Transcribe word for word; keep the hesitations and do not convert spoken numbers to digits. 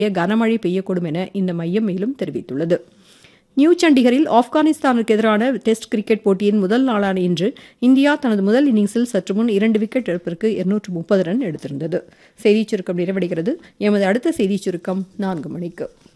கனமழை பெய்யக்கூடும் என இந்த மையம் மேலும் தெரிவித்துள்ளது. நியூ சண்டிகரில் ஆப்கானிஸ்தானுக்கு எதிரான டெஸ்ட் கிரிக்கெட் போட்டியின் முதல் நாளான இன்று இந்தியா தனது முதல் இன்னிங்ஸில் சற்று முன் இரண்டு விக்கெட் இழப்பிற்கு இருநூற்று முப்பது ரன் எடுத்திருந்தது. செய்திச் சுருக்கம் நிறைவடைகிறது. எமது அடுத்த செய்திச் சுருக்கம் நான்கு மணிக்கு.